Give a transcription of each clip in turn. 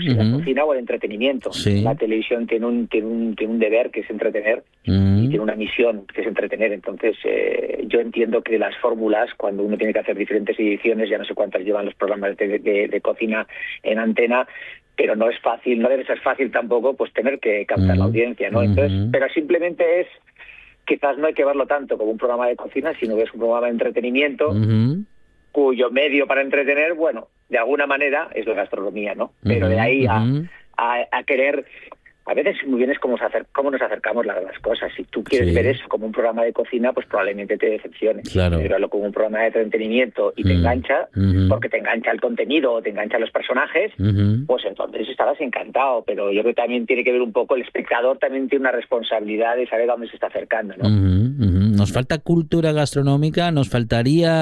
si la cocina o el entretenimiento. Sí. La televisión tiene un deber, que es entretener, y tiene una misión, que es entretener. Entonces, yo entiendo que las fórmulas, cuando uno tiene que hacer diferentes ediciones, ya no sé cuántas llevan los programas de cocina en antena, pero no es fácil, no debe ser fácil tampoco, pues tener que captar la audiencia, ¿no? Entonces, pero simplemente es, quizás no hay que verlo tanto como un programa de cocina, sino que es un programa de entretenimiento, cuyo medio para entretener, bueno, de alguna manera es la gastronomía, ¿no? Pero de ahí a querer... A veces muy bien es cómo nos acercamos a las cosas. Si tú quieres ver eso como un programa de cocina, pues probablemente te decepcione. Claro. Pero verlo como un programa de entretenimiento y te engancha, porque te engancha el contenido o te engancha los personajes, pues entonces estarás encantado. Pero yo creo que también tiene que ver un poco, el espectador también tiene una responsabilidad de saber a dónde se está acercando, ¿no? Nos falta cultura gastronómica, nos falta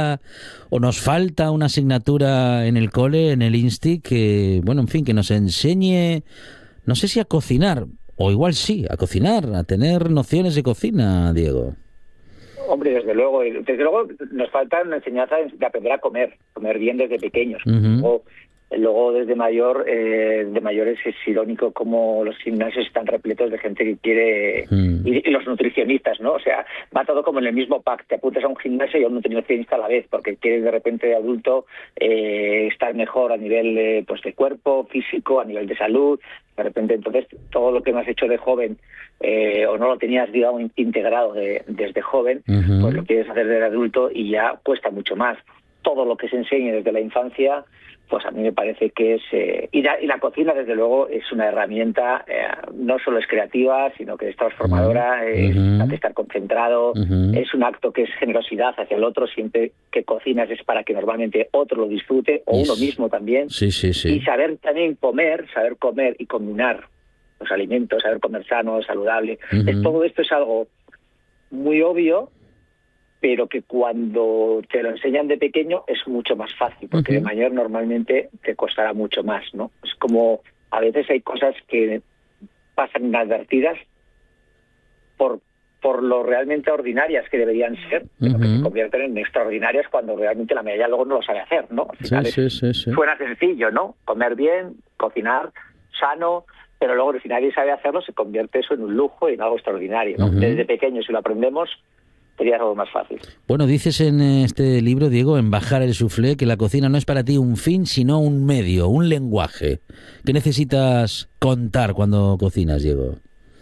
una asignatura en el cole, en el Insti, que, bueno, en fin, que nos enseñe... No sé si a cocinar, o igual sí, a cocinar, a tener nociones de cocina, Diego. Hombre, desde luego nos falta una enseñanza de aprender a comer bien desde pequeños. Luego desde mayores es irónico cómo los gimnasios están repletos de gente que quiere, y los nutricionistas, ¿no? O sea, va todo como en el mismo pack. Te apuntas a un gimnasio y a un nutricionista a la vez, porque quieres de repente de adulto estar mejor a nivel pues de cuerpo, físico, a nivel de salud. De repente, entonces, todo lo que me has hecho de joven o no lo tenías, digamos, integrado desde joven, pues lo quieres hacer de adulto y ya cuesta mucho más. Todo lo que se enseñe desde la infancia, pues a mí me parece que es... y la cocina, desde luego, es una herramienta, no solo es creativa, sino que es transformadora, es estar concentrado, es un acto que es generosidad hacia el otro. Siempre que cocinas es para que normalmente otro lo disfrute, o uno mismo también. Sí. Y saber también saber comer y combinar los alimentos, saber comer sano, saludable. Todo esto es algo muy obvio, pero que cuando te lo enseñan de pequeño es mucho más fácil, porque de mayor normalmente te costará mucho más, ¿no? Es como, a veces hay cosas que pasan inadvertidas por lo realmente ordinarias que deberían ser, pero que se convierten en extraordinarias cuando realmente la mayoría luego no lo sabe hacer, ¿no? Al final suena sencillo, ¿no? Comer bien, cocinar, sano, pero luego si nadie sabe hacerlo se convierte eso en un lujo y en algo extraordinario, ¿no? Desde pequeño, si lo aprendemos, sería algo más fácil. Bueno, dices en este libro, Diego, en Bajar el Soufflé, que la cocina no es para ti un fin, sino un medio, un lenguaje. ¿Qué necesitas contar cuando cocinas, Diego?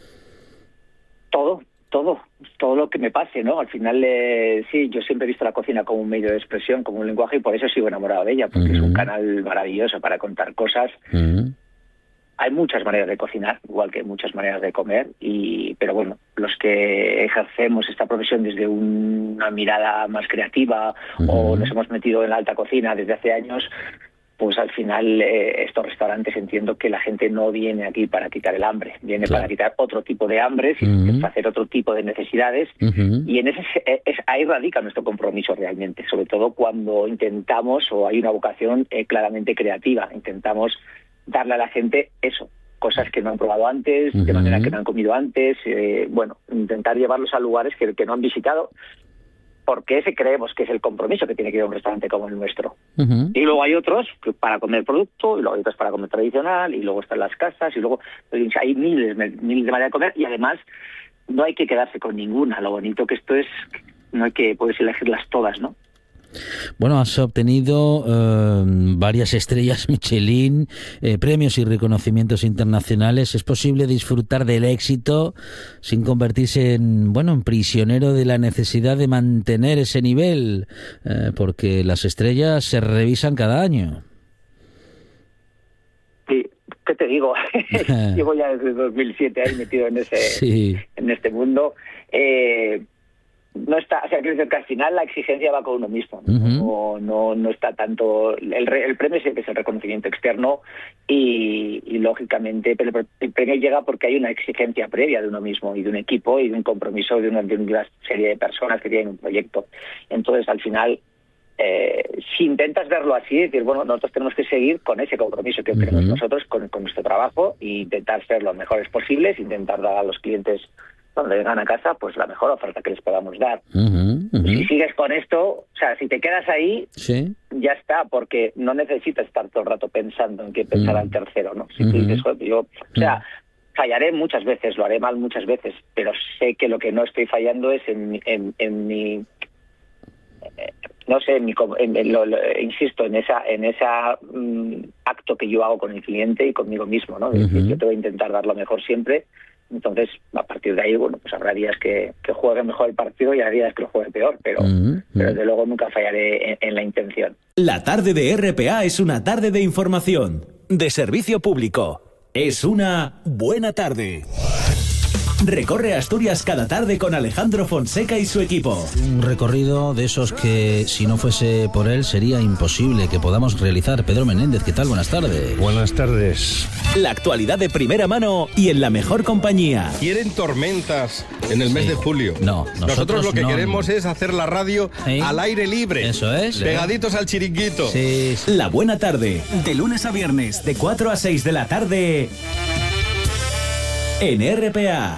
Todo lo que me pase, ¿no? Al final, sí, yo siempre he visto la cocina como un medio de expresión, como un lenguaje, y por eso sigo enamorado de ella, porque es un canal maravilloso para contar cosas. Hay muchas maneras de cocinar, igual que hay muchas maneras de comer, pero bueno, los que ejercemos esta profesión desde una mirada más creativa o nos hemos metido en la alta cocina desde hace años, pues al final estos restaurantes, entiendo que la gente no viene aquí para quitar el hambre, viene para quitar otro tipo de hambre, satisfacer otro tipo de necesidades, y en ahí radica nuestro compromiso realmente, sobre todo cuando intentamos, o hay una vocación claramente creativa, intentamos darle a la gente eso, cosas que no han probado antes, de manera que no han comido antes, intentar llevarlos a lugares que no han visitado, porque ese creemos que es el compromiso que tiene que ir a un restaurante como el nuestro. Y luego hay otros para comer producto, y luego hay otros para comer tradicional, y luego están las casas, y luego hay miles de maneras de comer, y además no hay que quedarse con ninguna. Lo bonito que esto es, puedes elegirlas todas, ¿no? Bueno, has obtenido varias estrellas Michelin, premios y reconocimientos internacionales. ¿Es posible disfrutar del éxito sin convertirse en prisionero de la necesidad de mantener ese nivel? Porque las estrellas se revisan cada año. Sí, ¿qué te digo? Llevo ya desde 2007 ahí metido en este mundo. No está, o sea, quiero decir que al final la exigencia va con uno mismo, no está tanto el premio, siempre es el reconocimiento externo y lógicamente, pero el premio llega porque hay una exigencia previa de uno mismo y de un equipo y de un compromiso de una serie de personas que tienen un proyecto. Entonces, al final, si intentas verlo así, es decir, bueno, nosotros tenemos que seguir con ese compromiso que tenemos nosotros con nuestro trabajo e intentar ser los mejores posibles, intentar dar a los clientes cuando vengan a casa, pues la mejor oferta que les podamos dar. Si sigues con esto, o sea, si te quedas ahí, ya está, porque no necesitas estar todo el rato pensando en qué pensar al tercero, ¿no? Si tú dices, yo, o sea, fallaré muchas veces, lo haré mal muchas veces, pero sé que lo que no estoy fallando es en mi no sé, insisto, en esa acto que yo hago con el cliente y conmigo mismo, ¿no? Yo te voy a intentar dar lo mejor siempre. Entonces, a partir de ahí, bueno, pues habrá días que juegue mejor el partido y habrá días que lo juegue peor, pero desde luego nunca fallaré en la intención. La tarde de RPA es una tarde de información, de servicio público. Es una buena tarde. Recorre Asturias cada tarde con Alejandro Fonseca y su equipo. Un recorrido de esos que, si no fuese por él, sería imposible que podamos realizar. Pedro Menéndez, ¿qué tal? Buenas tardes. Buenas tardes. La actualidad de primera mano y en la mejor compañía. ¿Quieren tormentas en el mes de julio? No, nosotros lo que queremos es hacer la radio al aire libre. Eso es. Pegaditos al chiringuito. Sí. La buena tarde, de lunes a viernes, de 4 a 6 de la tarde, en RPA.